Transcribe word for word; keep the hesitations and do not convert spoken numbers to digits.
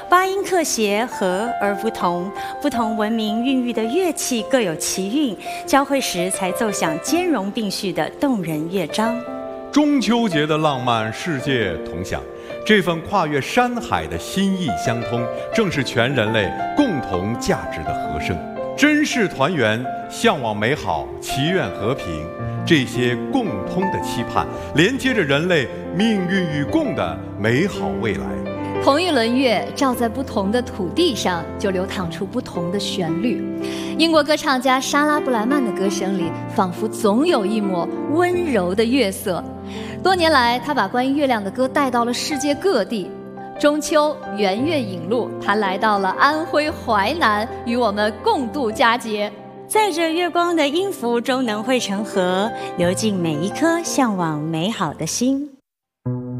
八音课谐，和而不同，不同文明孕育的乐器各有其韵，交汇时才奏响兼容并蓄的动人乐章。 中秋节的浪漫，世界同享。这份跨越山海的心意相通，正是全人类共同价值的和声。珍视团圆，向往美好，祈愿和平，这些共通的期盼，连接着人类命运与共的美好未来。 同一轮月照在不同的土地上，就流淌出不同的旋律。英国歌唱家莎拉布莱曼的歌声里，仿佛总有一抹温柔的月色。多年来，他把关于月亮的歌带到了世界各地。中秋圆月引路，他来到了安徽淮南，与我们共度佳节。 在这月光的音符中能汇成河，流进每一颗向往美好的心。